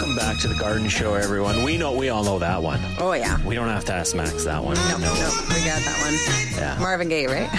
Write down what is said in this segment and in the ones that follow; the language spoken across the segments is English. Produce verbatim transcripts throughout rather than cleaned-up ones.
Welcome back to the Garden Show, everyone. We know, we all know that one. Oh, yeah. We don't have to ask Max that one. No, no, no. We got that one. Yeah. Marvin Gaye, right?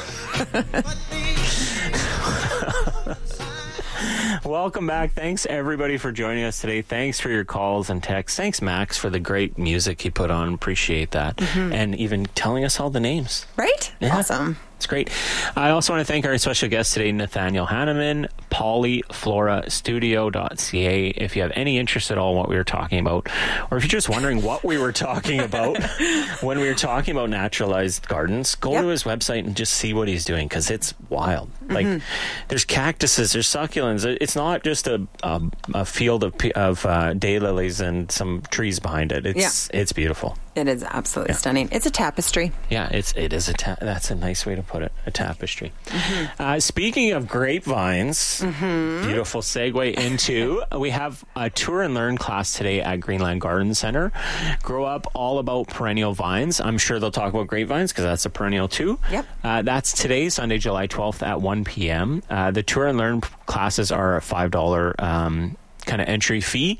Welcome back. Thanks, everybody, for joining us today. Thanks for your calls and texts. Thanks, Max, for the great music you put on. Appreciate that. Mm-hmm. And even telling us all the names. Right? Yeah. Awesome. It's great. I also want to thank our special guest today, Nathaniel Hanneman, polyflora studio dot c a. If you have any interest at all in what we were talking about, or if you're just wondering what we were talking about when we were talking about naturalized gardens, go yep. to his website and just see what he's doing, because it's wild. Mm-hmm. Like, there's cactuses, there's succulents. It's not just a a, a field of of uh, daylilies and some trees behind it. It's yeah. it's beautiful. It is absolutely yeah. stunning. It's a tapestry. Yeah, it's it is a ta- that's a nice way to put it. A tapestry. Mm-hmm. Uh, speaking of grapevines, mm-hmm. beautiful segue into we have a tour and learn class today at Greenland Garden Center. Grow up all about perennial vines. I'm sure they'll talk about grapevines because that's a perennial too. Yep. Uh, that's today, Sunday, July twelfth at one p.m. Uh, the tour and learn classes are a five dollars um, kind of entry fee.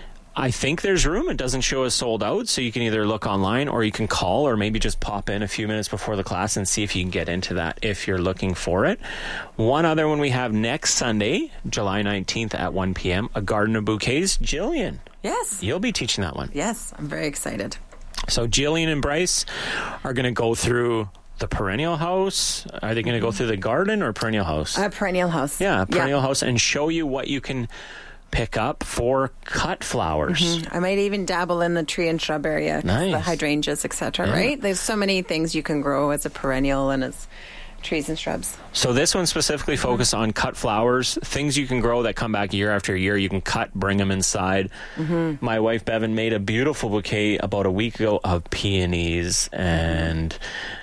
I think there's room. It doesn't show as sold out, so you can either look online or you can call or maybe just pop in a few minutes before the class and see if you can get into that if you're looking for it. One other one we have next Sunday, July nineteenth at one p.m., A Garden of Bouquets. Jillian. Yes. You'll be teaching that one. Yes, I'm very excited. So Jillian and Bryce are going to go through the perennial house. Are they going to go through the garden or perennial house? A perennial house. Yeah, a perennial yeah. house, and show you what you can pick up for cut flowers. Mm-hmm. I might even dabble in the tree and shrub area, nice. The hydrangeas, et cetera. Yeah. Right? There's so many things you can grow as a perennial and as trees and shrubs. So this one specifically focused mm-hmm. on cut flowers, things you can grow that come back year after year. You can cut, bring them inside. Mm-hmm. My wife Bevan made a beautiful bouquet about a week ago of peonies and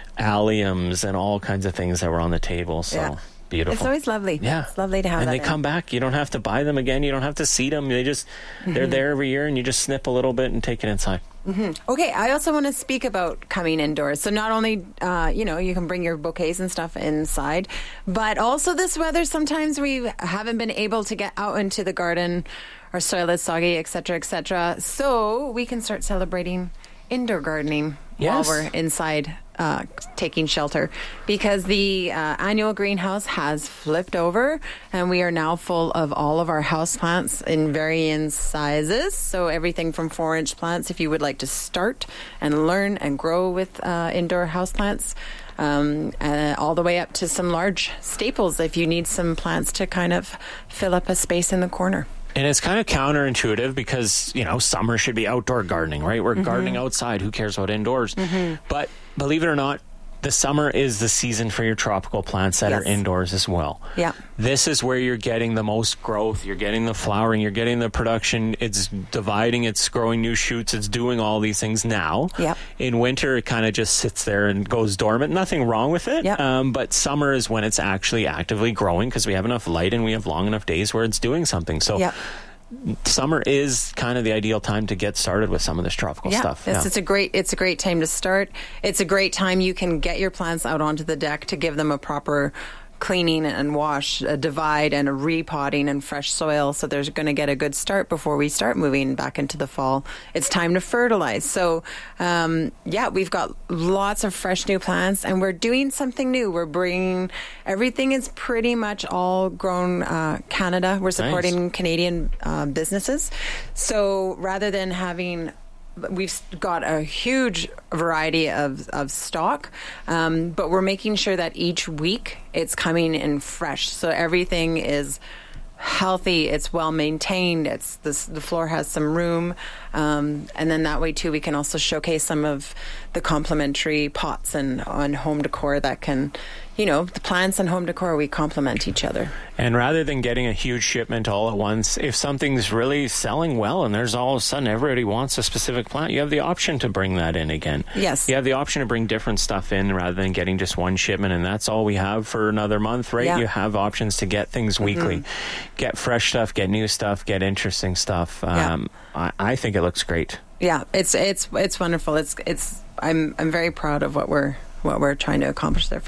alliums and all kinds of things that were on the table. So. Yeah. Beautiful. It's always lovely. Yeah. It's lovely to have and that they in. come back. You don't have to buy them again. You don't have to seed them. They just, mm-hmm. they're there every year and you just snip a little bit and take it inside. Mm-hmm. Okay, I also want to speak about coming indoors. So not only, uh, you know, you can bring your bouquets and stuff inside, but also this weather, sometimes we haven't been able to get out into the garden, our soil is soggy, et cetera, et cetera. So we can start celebrating indoor gardening yes. while we're inside uh, taking shelter, because the uh, annual greenhouse has flipped over and we are now full of all of our houseplants in varying sizes. So everything from four inch plants, if you would like to start and learn and grow with uh, indoor houseplants, um, uh, all the way up to some large staples if you need some plants to kind of fill up a space in the corner. And it's kind of counterintuitive because, you know, summer should be outdoor gardening, right? We're mm-hmm. gardening outside. Who cares about indoors? Mm-hmm. But believe it or not, the summer is the season for your tropical plants that yes. are indoors as well. Yeah. This is where you're getting the most growth. You're getting the flowering. You're getting the production. It's dividing. It's growing new shoots. It's doing all these things now. Yep. In winter, it kind of just sits there and goes dormant. Nothing wrong with it. Yep. Um, but summer is when it's actually actively growing because we have enough light and we have long enough days where it's doing something. So yep. summer is kind of the ideal time to get started with some of this tropical yeah, stuff. It's, yeah, it's a great it's a great time to start. It's a great time you can get your plants out onto the deck to give them a proper cleaning and wash, a divide and a repotting and fresh soil, so they're going to get a good start before we start moving back into the fall. It's time to fertilize. So um, yeah, we've got lots of fresh new plants and we're doing something new. We're bringing, everything is pretty much all grown uh, Canada. We're supporting nice. Canadian uh, businesses. So rather than having we've got a huge variety of, of stock, um, but we're making sure that each week it's coming in fresh. So everything is healthy, it's well maintained, it's this, the floor has some room, um, and then that way too we can also showcase some of the complementary pots and on home decor that can, you know, the plants and home decor, we complement each other. And rather than getting a huge shipment all at once, if something's really selling well and there's all of a sudden everybody wants a specific plant, you have the option to bring that in again. Yes. You have the option to bring different stuff in rather than getting just one shipment, and that's all we have for another month, right? Yeah. You have options to get things weekly. Mm-hmm. Get fresh stuff, get new stuff, get interesting stuff. Um, yeah. I, I think it looks great. Yeah, it's it's it's wonderful. It's it's I'm I'm very proud of what we're what we're trying to accomplish there for sure.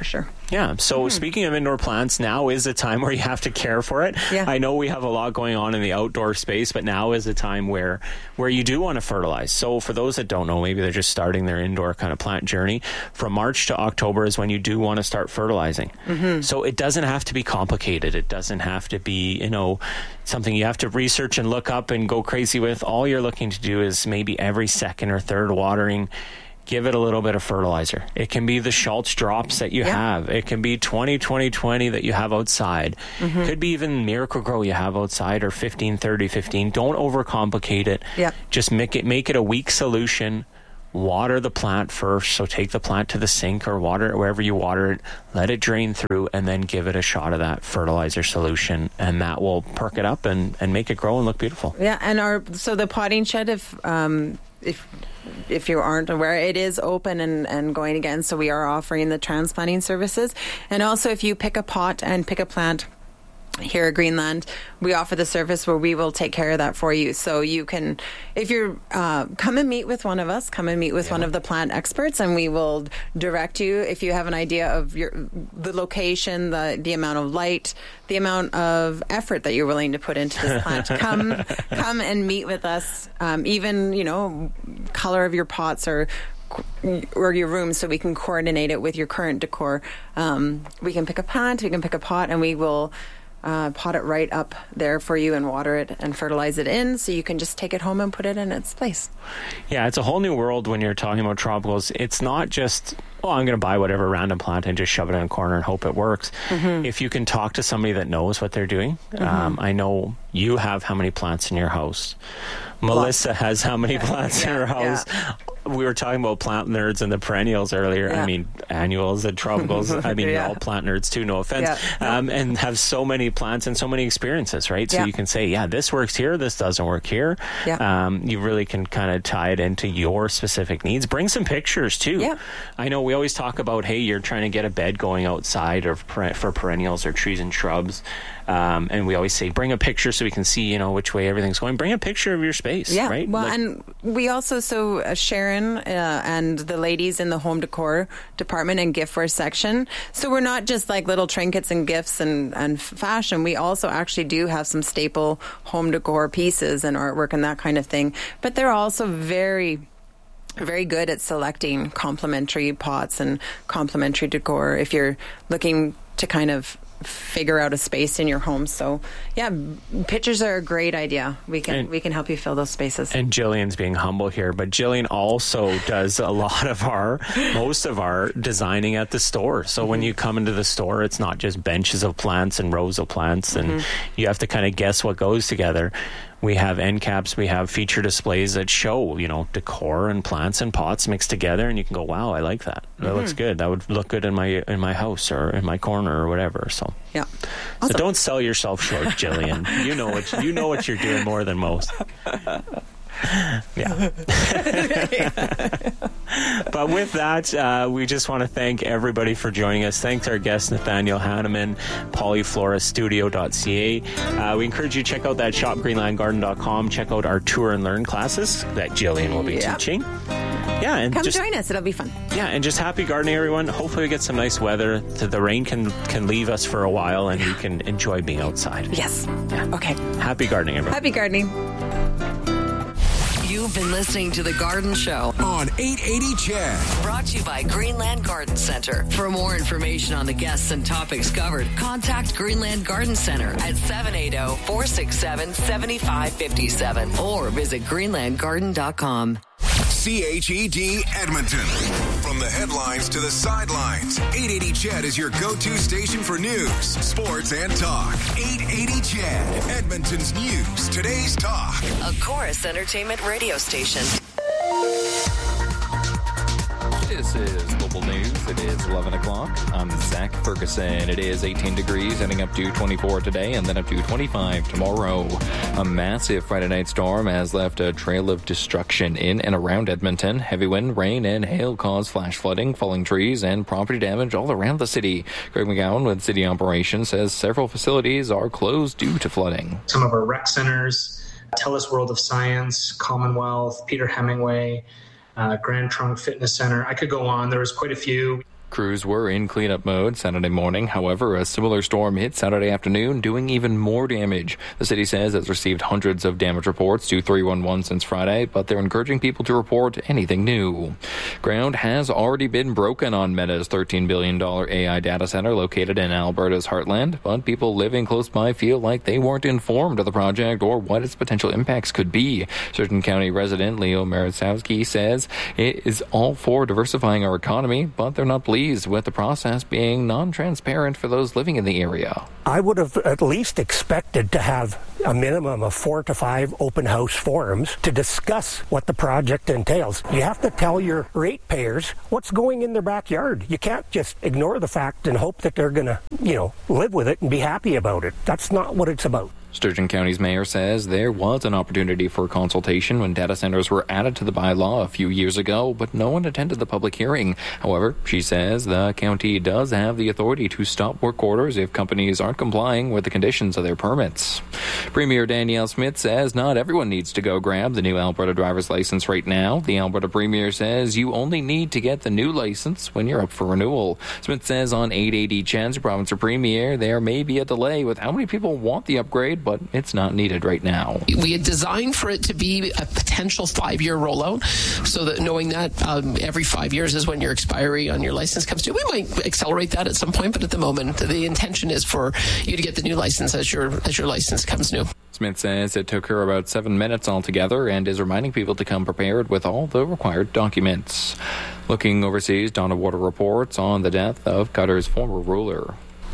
Yeah. So mm-hmm. speaking of indoor plants, now is a time where you have to care for it. Yeah. I know we have a lot going on in the outdoor space, but now is a time where where you do want to fertilize. So for those that don't know, maybe they're just starting their indoor kind of plant journey. From March to October is when you do want to start fertilizing. Mm-hmm. So it doesn't have to be complicated. It doesn't have to be, you know, something you have to research and look up and go crazy with. All you're looking to do is maybe every second or third watering, give it a little bit of fertilizer. It can be the Schultz drops that you yeah. have. It can be twenty twenty twenty that you have outside. Mm-hmm. Could be even Miracle-Gro you have outside, or fifteen thirty fifteen. Don't overcomplicate it. Yep. Just make it make it a weak solution. Water the plant first. So take the plant to the sink or water it wherever you water it. Let it drain through, and then give it a shot of that fertilizer solution, and that will perk it up and, and make it grow and look beautiful. Yeah, and our so the potting shed, if um, if if you aren't aware, it is open and, and going again. So we are offering the transplanting services. And also, if you pick a pot and pick a plant here at Greenland, we offer the service where we will take care of that for you. So you can, if you're, uh, come and meet with one of us, come and meet with yeah. one of the plant experts, and we will direct you. If you have an idea of your the location, the the amount of light, the amount of effort that you're willing to put into this plant, come come and meet with us. Um, even, you know, color of your pots or or your room, so we can coordinate it with your current decor. Um, we can pick a plant, we can pick a pot, and we will Uh, pot it right up there for you and water it and fertilize it in, so you can just take it home and put it in its place. Yeah, it's a whole new world when you're talking about tropicals. It's not just, oh, I'm going to buy whatever random plant and just shove it in a corner and hope it works. Mm-hmm. If you can talk to somebody that knows what they're doing. Mm-hmm. Um, I know you have how many plants in your house. Melissa Lots. has how many plants yeah, in her house. Yeah. We were talking about plant nerds and the perennials earlier. Yeah. I mean, annuals and tropicals. I mean, yeah. you're all plant nerds too, no offense. Yeah. Um, and have so many plants and so many experiences, right? So yeah. you can say, yeah, this works here, this doesn't work here. Yeah. Um, you really can kind of tie it into your specific needs. Bring some pictures too. Yeah. I know we always talk about, hey, you're trying to get a bed going outside or for perennials or trees and shrubs. Um, and we always say, bring a picture so we can see, you know, which way everything's going. Bring a picture of your space, yeah. right? Well, like, and we also, so uh, Sharon uh, and the ladies in the home decor department and gift for section. So we're not just like little trinkets and gifts and, and fashion. We also actually do have some staple home decor pieces and artwork and that kind of thing. But they're also very... very good at selecting complementary pots and complementary decor if you're looking to kind of figure out a space in your home. So yeah, pictures are a great idea. We can and, we can help you fill those spaces. And Jillian's being humble here, but Jillian also does a lot of our most of our designing at the store. So mm-hmm. when you come into the store, it's not just benches of plants and rows of plants, and mm-hmm. you have to kind of guess what goes together. We have end caps, we have feature displays that show, you know, decor and plants and pots mixed together, and you can go, wow, I like that. That mm-hmm. looks good. That would look good in my in my house or in my corner or whatever. So yeah. Awesome. So don't sell yourself short, Jillian. you know what you know what you're doing more than most. Yeah. But with that, uh, we just want to thank everybody for joining us. Thanks our guest, Nathaniel Hanneman, polyflora studio dot c a. Uh, we encourage you to check out that shop greenland garden dot com. Check out our tour and learn classes that Jillian will be yep. teaching. Yeah, and come just, join us. It'll be fun. Yeah, and just happy gardening, everyone. Hopefully we get some nice weather. The rain can, can leave us for a while, and we can enjoy being outside. Yes. Yeah. Okay. Happy gardening, everyone. Happy gardening. You've been listening to The Garden Show on eight eighty C H E D. Brought to you by Greenland Garden Center. For more information on the guests and topics covered, contact Greenland Garden Center at seven eight zero, four six seven, seven five five seven or visit greenland garden dot com. C H E D Edmonton. From the headlines to the sidelines, eight eighty C H E D is your go-to station for news, sports, and talk. eight eighty C H E D, Edmonton's news, today's talk. A Chorus Entertainment radio station. This is Global News. It is eleven o'clock. I'm Zach Ferguson. It is eighteen degrees, heading up to twenty-four today and then up to twenty-five tomorrow. A massive Friday night storm has left a trail of destruction in and around Edmonton. Heavy wind, rain, and hail caused flash flooding, falling trees, and property damage all around the city. Greg McGowan with City Operations says several facilities are closed due to flooding. Some of our rec centers, TELUS World of Science, Commonwealth, Peter Hemingway, Uh, Grand Trunk Fitness Center. I could go on. There was quite a few. Crews were in cleanup mode Saturday morning. However, a similar storm hit Saturday afternoon, doing even more damage. The city says it's received hundreds of damage reports to three one one since Friday, but they're encouraging people to report anything new. Ground has already been broken on Meta's thirteen billion dollars A I data center located in Alberta's heartland, but people living close by feel like they weren't informed of the project or what its potential impacts could be. Sturgeon County resident Leo Marysowski says it is all for diversifying our economy, but they're not pleased with the process being non-transparent for those living in the area. I would have at least expected to have a minimum of four to five open house forums to discuss what the project entails. You have to tell your ratepayers what's going in their backyard. You can't just ignore the fact and hope that they're going to, you know, live with it and be happy about it. That's not what it's about. Sturgeon County's mayor says there was an opportunity for consultation when data centers were added to the bylaw a few years ago, but no one attended the public hearing. However, she says the county does have the authority to stop work orders if companies aren't complying with the conditions of their permits. Premier Danielle Smith says not everyone needs to go grab the new Alberta driver's license right now. The Alberta Premier says you only need to get the new license when you're up for renewal. Smith says on eight eighty C H E D's Province Premier there may be a delay with how many people want the upgrade, but it's not needed right now. We had designed for it to be a potential five-year rollout, so that knowing that um, every five years is when your expiry on your license comes due. We might accelerate that at some point, but at the moment, the intention is for you to get the new license as your as your license comes new. Smith says it took her about seven minutes altogether and is reminding people to come prepared with all the required documents. Looking overseas, Donna Water reports on the death of Qatar's former ruler.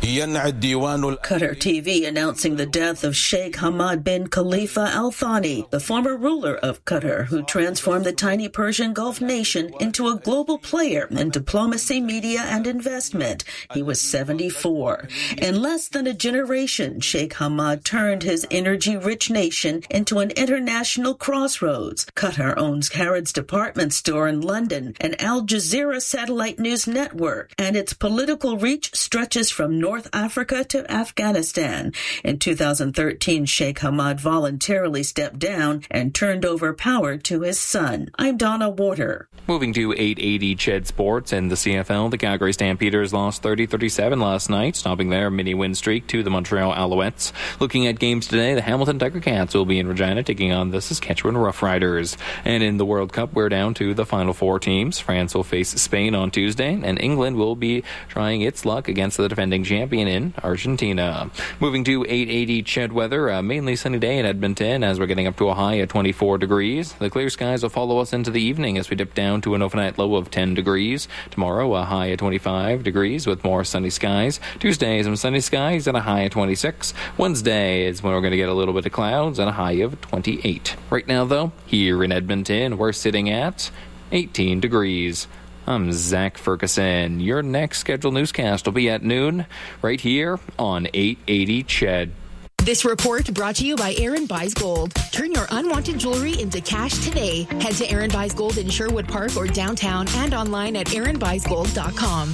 Qatar T V announcing the death of Sheikh Hamad bin Khalifa Al Thani, the former ruler of Qatar, who transformed the tiny Persian Gulf nation into a global player in diplomacy, media, and investment. He was seventy-four. In less than a generation, Sheikh Hamad turned his energy-rich nation into an international crossroads. Qatar owns Harrods department store in London, and Al Jazeera satellite news network, and its political reach stretches from North Africa to Afghanistan. In two thousand thirteen, Sheikh Hamad voluntarily stepped down and turned over power to his son. I'm Donna Water. Moving to eight eighty C H E D Sports and the C F L, the Calgary Stampeders lost thirty thirty-seven last night, stopping their mini win streak to the Montreal Alouettes. Looking at games today, the Hamilton Tiger Cats will be in Regina taking on the Saskatchewan Roughriders. And in the World Cup, we're down to the final four teams. France will face Spain on Tuesday, and England will be trying its luck against the defending champion in Argentina. Moving to eight eighty C H E D weather, a mainly sunny day in Edmonton as we're getting up to a high at twenty-four degrees. The clear skies will follow us into the evening as we dip down to an overnight low of ten degrees. Tomorrow, a high at twenty-five degrees with more sunny skies. Tuesday, some sunny skies and a high at twenty-six. Wednesday is when we're going to get a little bit of clouds and a high of twenty-eight. Right now, though, here in Edmonton, we're sitting at eighteen degrees. I'm Zach Ferguson. Your next scheduled newscast will be at noon right here on eight eighty C H E D. This report brought to you by Aaron Buys Gold. Turn your unwanted jewelry into cash today. Head to Aaron Buys Gold in Sherwood Park or downtown and online at aaron buys gold dot com.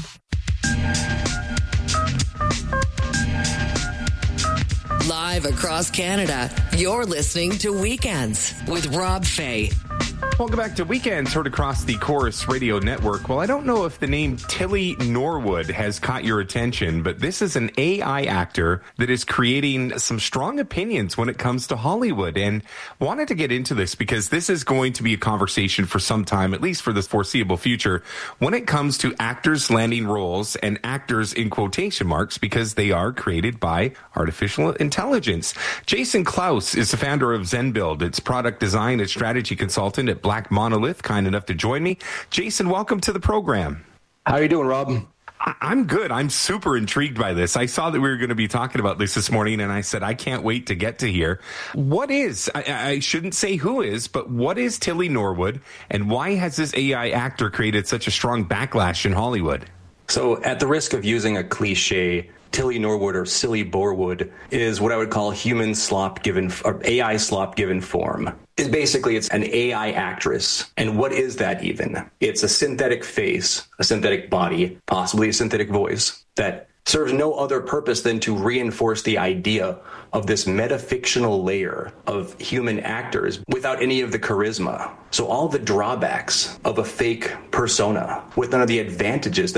Live across Canada, you're listening to Weekends with Rob Fay. Welcome back to Weekends, heard across the Chorus Radio Network. Well, I don't know if the name Tilly Norwood has caught your attention, but this is an A I actor that is creating some strong opinions when it comes to Hollywood. And wanted to get into this because this is going to be a conversation for some time, at least for the foreseeable future, when it comes to actors landing roles and actors in quotation marks because they are created by artificial intelligence. Jason Klaus is the founder of ZenBuild. It's product design and strategy consultant at Black Monolith, kind enough to join me. Jason, welcome to the program. How are you doing, Rob? I- I'm good. I'm super intrigued by this. I saw that we were going to be talking about this this morning, and I said, I can't wait to get to here. What is, I, I shouldn't say who is, but what is Tilly Norwood, and why has this A I actor created such a strong backlash in Hollywood? So at the risk of using a cliche, Tilly Norwood or Silly Borwood is what I would call human slop given, or A I slop given form. It's basically, it's an A I actress. And what is that even? It's a synthetic face, a synthetic body, possibly a synthetic voice that serves no other purpose than to reinforce the idea of this metafictional layer of human actors without any of the charisma. So all the drawbacks of a fake persona with none of the advantages that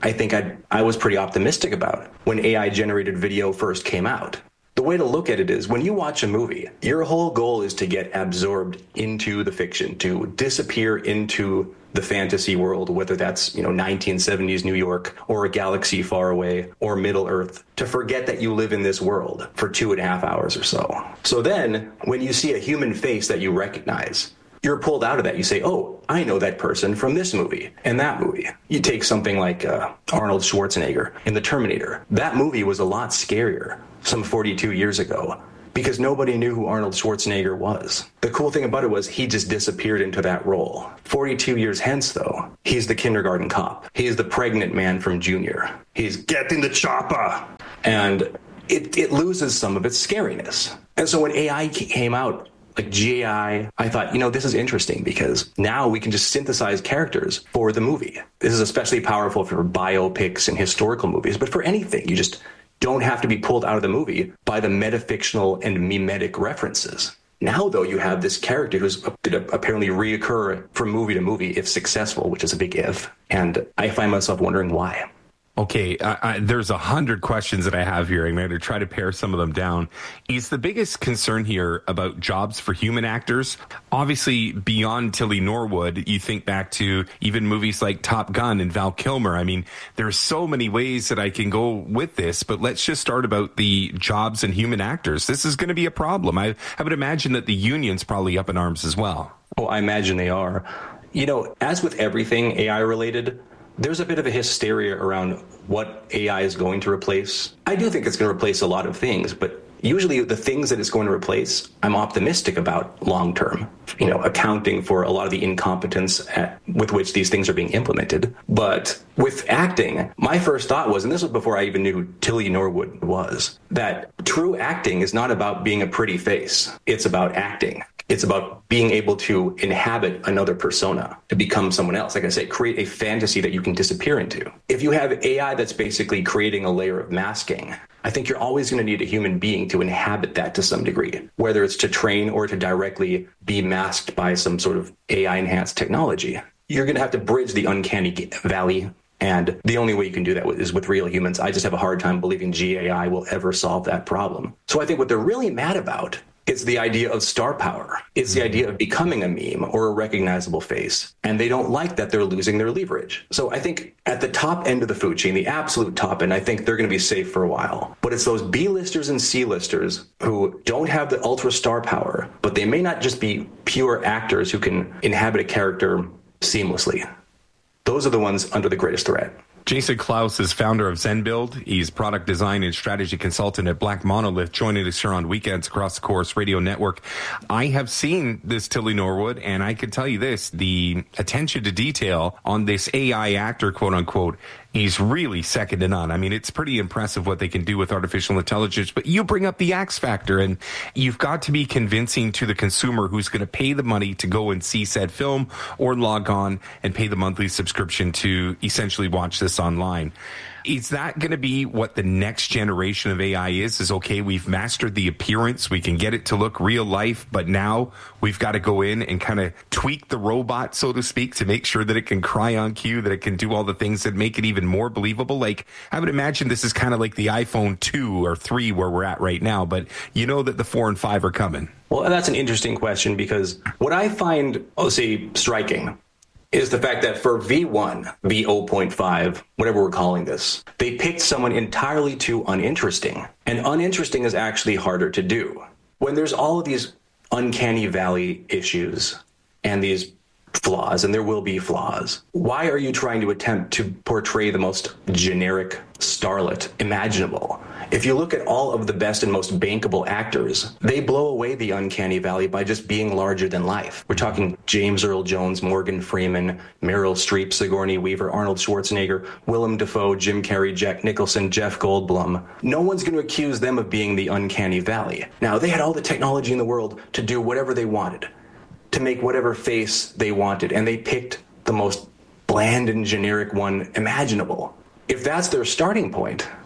I think I I was pretty optimistic about when A I-generated video first came out. The way to look at it is when you watch a movie, your whole goal is to get absorbed into the fiction, to disappear into the fantasy world, whether that's, you know, nineteen seventies New York or a galaxy far away or Middle Earth, to forget that you live in this world for two and a half hours or so. So then when you see a human face that you recognize, you're pulled out of that. You say, oh, I know that person from this movie and that movie. You take something like uh, Arnold Schwarzenegger in The Terminator. That movie was a lot scarier some forty-two years ago because nobody knew who Arnold Schwarzenegger was. The cool thing about it was he just disappeared into that role. forty-two years hence, though, he's the kindergarten cop. He's the pregnant man from Junior. He's getting the chopper. And it, it loses some of its scariness. And so when A I came out, like G A I, I thought, you know, this is interesting because now we can just synthesize characters for the movie. This is especially powerful for biopics and historical movies, but for anything, you just don't have to be pulled out of the movie by the metafictional and mimetic references. Now, though, you have this character who's going to apparently reoccur from movie to movie if successful, which is a big if. And I find myself wondering why. Okay, uh, I, there's a hundred questions that I have here. I'm going to try to pare some of them down. Is the biggest concern here about jobs for human actors? Obviously, beyond Tilly Norwood, you think back to even movies like Top Gun and Val Kilmer. I mean, there's so many ways that I can go with this, but let's just start about the jobs and human actors. This is going to be a problem. I, I would imagine that the union's probably up in arms as well. Oh, I imagine they are. You know, as with everything A I-related, there's a bit of a hysteria around what A I is going to replace. I do think it's going to replace a lot of things, but usually the things that it's going to replace, I'm optimistic about long term, you know, accounting for a lot of the incompetence at, with which these things are being implemented. But with acting, my first thought was, and this was before I even knew who Tilly Norwood was, that true acting is not about being a pretty face. It's about acting. It's about being able to inhabit another persona, to become someone else. Like I say, create a fantasy that you can disappear into. If you have A I that's basically creating a layer of masking, I think you're always going to need a human being to inhabit that to some degree, whether it's to train or to directly be masked by some sort of A I-enhanced technology. You're going to have to bridge the uncanny valley, and the only way you can do that is with real humans. I just have a hard time believing G A I will ever solve that problem. So I think what they're really mad about is the idea of star power. It's the idea of becoming a meme or a recognizable face. And they don't like that they're losing their leverage. So I think at the top end of the food chain, the absolute top end, I think they're going to be safe for a while. But it's those B-listers and C-listers who don't have the ultra star power, but they may not just be pure actors who can inhabit a character seamlessly. Those are the ones under the greatest threat. Jason Klaus is founder of ZenBuild. He's product design and strategy consultant at Black Monolith, joining us here on Weekends Across the Chorus Radio Network. I have seen this Tilly Norwood, and I can tell you this, the attention to detail on this A I actor, quote unquote, is really second to none. I mean, it's pretty impressive what they can do with artificial intelligence, but you bring up the X factor, and you've got to be convincing to the consumer who's going to pay the money to go and see said film or log on and pay the monthly subscription to essentially watch this online. Is that going to be what the next generation of A I is? Is okay, we've mastered the appearance, we can get it to look real life, but now we've got to go in and kind of tweak the robot, so to speak, to make sure that it can cry on cue, that it can do all the things that make it even more believable. Like, I would imagine this is kind of like the iPhone two or three where we're at right now, but you know that the four and five are coming. Well, that's an interesting question, because what I find, I'll say, striking is the fact that for V one, V zero point five, whatever we're calling this, they picked someone entirely too uninteresting. And uninteresting is actually harder to do. When there's all of these uncanny valley issues and these flaws, and there will be flaws, why are you trying to attempt to portray the most generic starlet imaginable? If you look at all of the best and most bankable actors, they blow away the uncanny valley by just being larger than life. We're talking James Earl Jones, Morgan Freeman, Meryl Streep, Sigourney Weaver, Arnold Schwarzenegger, Willem Dafoe, Jim Carrey, Jack Nicholson, Jeff Goldblum. No one's going to accuse them of being the uncanny valley. Now, they had all the technology in the world to do whatever they wanted, to make whatever face they wanted, and they picked the most bland and generic one imaginable. If that's their starting point,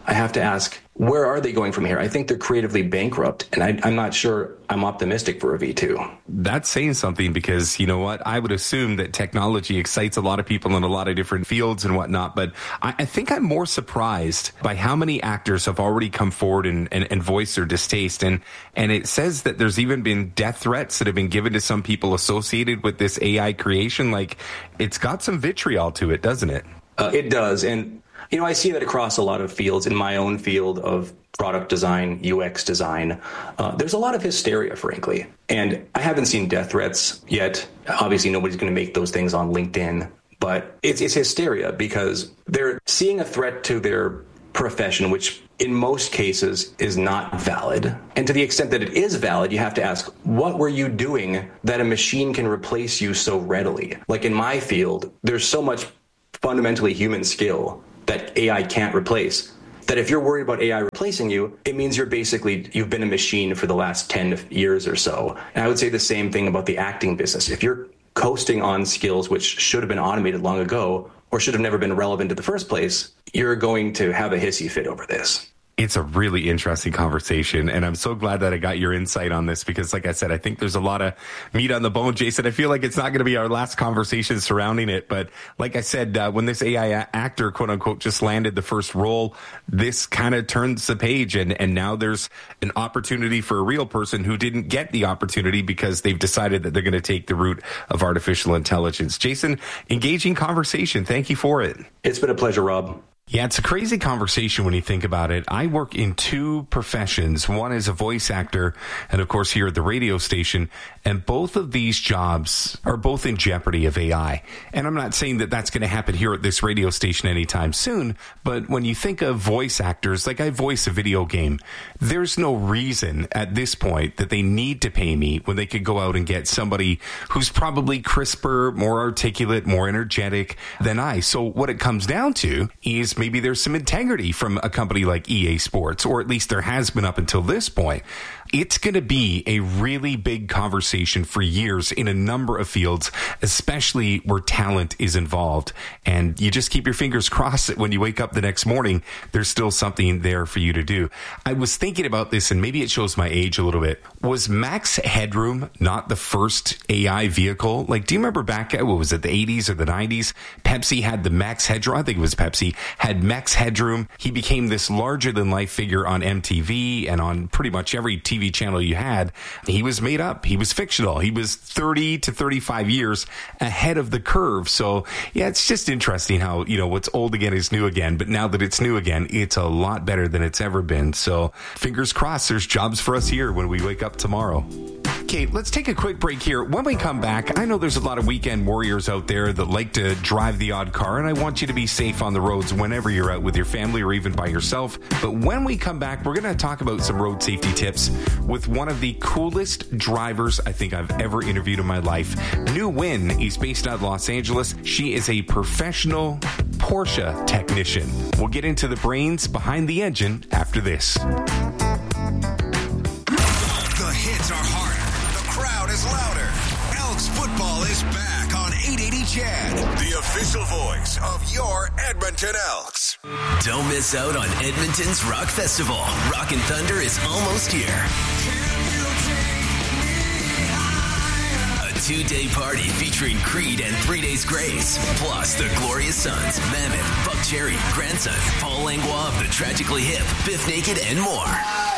I have to ask, where are they going from here? I think they're creatively bankrupt, and I, I'm not sure I'm optimistic for a V two. That's saying something, because you know what? I would assume that technology excites a lot of people in a lot of different fields and whatnot, but I, I think I'm more surprised by how many actors have already come forward and, and, and voiced their distaste. And, and it says that there's even been death threats that have been given to some people associated with this A I creation. Like, it's got some vitriol to it, doesn't it? Uh, it does. And you know, I see that across a lot of fields. In my own field of product design, U X design, uh, there's a lot of hysteria, frankly. And I haven't seen death threats yet. Obviously, nobody's going to make those things on LinkedIn. But it's, it's hysteria because they're seeing a threat to their profession, which in most cases is not valid. And to the extent that it is valid, you have to ask, what were you doing that a machine can replace you so readily? Like in my field, there's so much fundamentally human skill that A I can't replace, that if you're worried about A I replacing you, it means you're basically, you've been a machine for the last ten years or so. And I would say the same thing about the acting business. If you're coasting on skills which should have been automated long ago or should have never been relevant in the first place, you're going to have a hissy fit over this. It's a really interesting conversation, and I'm so glad that I got your insight on this because, like I said, I think there's a lot of meat on the bone, Jason. I feel like it's not going to be our last conversation surrounding it, but like I said, uh, when this A I actor, quote-unquote, just landed the first role, this kind of turns the page, and, and now there's an opportunity for a real person who didn't get the opportunity because they've decided that they're going to take the route of artificial intelligence. Jason, engaging conversation. Thank you for it. It's been a pleasure, Rob. Yeah, it's a crazy conversation when you think about it. I work in two professions. One is a voice actor, and of course here at the radio station, and both of these jobs are both in jeopardy of A I. And I'm not saying that that's going to happen here at this radio station anytime soon, but when you think of voice actors, like I voice a video game, there's no reason at this point that they need to pay me when they could go out and get somebody who's probably crisper, more articulate, more energetic than I. So what it comes down to is maybe there's some integrity from a company like E A Sports, or at least there has been up until this point. It's going to be a really big conversation for years in a number of fields, especially where talent is involved. And you just keep your fingers crossed that when you wake up the next morning, there's still something there for you to do. I was thinking about this, and maybe it shows my age a little bit. Was Max Headroom not the first A I vehicle? Like, do you remember back, what was it, the eighties or the nineties? Pepsi had the Max Headroom. I think it was Pepsi, had Max Headroom. He became this larger-than-life figure on M T V and on pretty much every T V channel you had. He was made up. He was fictional. He was thirty to thirty-five years ahead of the curve. So, yeah, it's just interesting how, you know, what's old again is new again. But now that it's new again, it's a lot better than it's ever been. So, fingers crossed, there's jobs for us here when we wake up tomorrow. Okay, let's take a quick break here. When we come back, I know there's a lot of weekend warriors out there that like to drive the odd car, and I want you to be safe on the roads whenever you're out with your family or even by yourself. But when we come back, we're going to talk about some road safety tips with one of the coolest drivers I think I've ever interviewed in my life. New Win is based out of Los Angeles. She is a professional Porsche technician. We'll get into the brains behind the engine after this. The hits are harder. The crowd is louder. Elks football is back on eight eighty C H E D, the official voice of your Edmonton Elks. Don't miss out on Edmonton's Rock Festival. Rockin' Thunder is almost here. A two-day party featuring Creed and Three Days Grace, plus the Glorious Sons, Mammoth, Buck Cherry, Grandson, Paul Langlois of the Tragically Hip, Biff Naked, and more.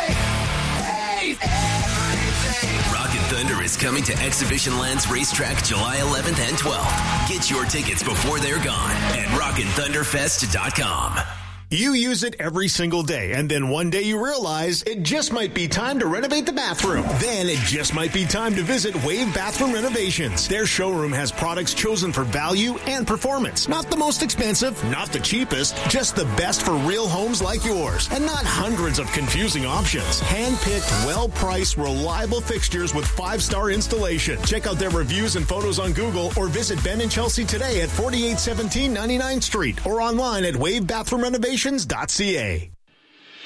Rockin' Thunder is coming to Exhibition Lands Racetrack July eleventh and twelfth. Get your tickets before they're gone at rockin thunder fest dot com. You use it every single day, and then one day you realize it just might be time to renovate the bathroom. Then it just might be time to visit Wave Bathroom Renovations. Their showroom has products chosen for value and performance. Not the most expensive, not the cheapest, just the best for real homes like yours, and not hundreds of confusing options. Hand-picked, well-priced, reliable fixtures with five-star installation. Check out their reviews and photos on Google, or visit Ben and Chelsea today at forty-eight seventeen ninety-ninth Street, or online at wave bathroom renovations dot c a. Spring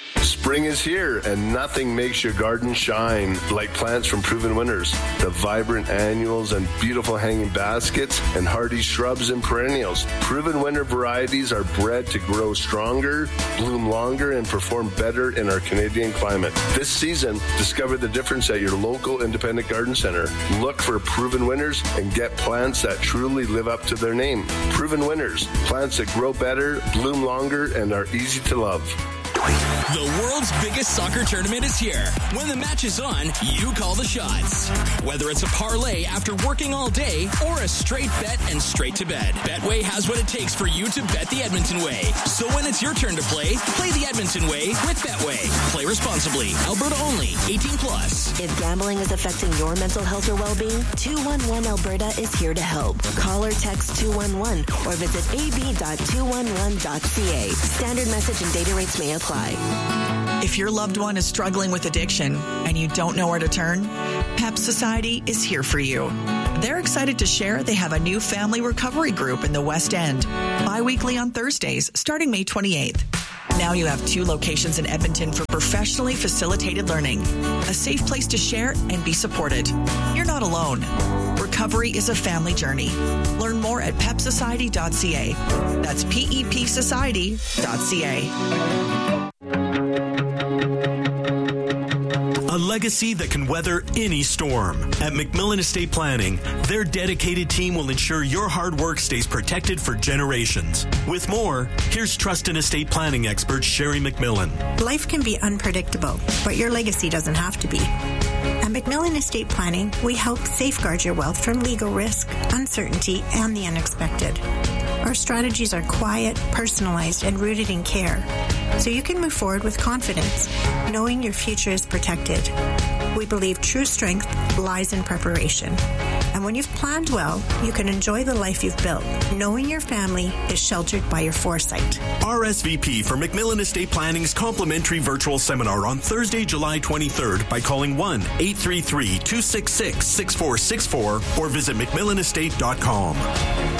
Spring is here, and nothing makes your garden shine like plants from Proven Winners. The vibrant annuals and beautiful hanging baskets and hardy shrubs and perennials. Proven Winner varieties are bred to grow stronger, bloom longer, and perform better in our Canadian climate. This season, discover the difference at your local independent garden center. Look for Proven Winners and get plants that truly live up to their name. Proven Winners, plants that grow better, bloom longer, and are easy to love. The world's biggest soccer tournament is here. When the match is on, you call the shots. Whether it's a parlay after working all day or a straight bet and straight to bed, Betway has what it takes for you to bet the Edmonton way. So when it's your turn to play, play the Edmonton way with Betway. Play responsibly. Alberta only. eighteen plus. If gambling is affecting your mental health or well-being, two one one Alberta is here to help. Call or text two one one or visit a b dot two one one dot c a. Standard message and data rates may apply. If your loved one is struggling with addiction and you don't know where to turn, P E P Society is here for you. They're excited to share they have a new family recovery group in the West End, bi-weekly on Thursdays, starting May twenty-eighth. Now you have two locations in Edmonton for professionally facilitated learning, a safe place to share and be supported. You're not alone. Recovery is a family journey. Learn more at pep society dot c a. That's P E P society dot c a. A legacy that can weather any storm. At McMillan Estate Planning, their dedicated team will ensure your hard work stays protected for generations. With more, here's trust and estate planning expert Sherry McMillan. Life can be unpredictable, but your legacy doesn't have to be. At McMillan Estate Planning, we help safeguard your wealth from legal risk, uncertainty, and the unexpected. Our strategies are quiet, personalized, and rooted in care, so you can move forward with confidence, knowing your future is protected. We believe true strength lies in preparation. And when you've planned well, you can enjoy the life you've built, knowing your family is sheltered by your foresight. R S V P for McMillan Estate Planning's complimentary virtual seminar on Thursday, July twenty-third by calling one eight three three, two six six, six four six four or visit mcmillan estate dot com.